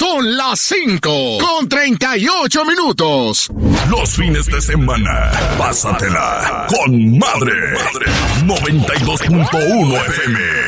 Son las 5:38. Los fines de semana, pásatela con madre. 92.1 FM.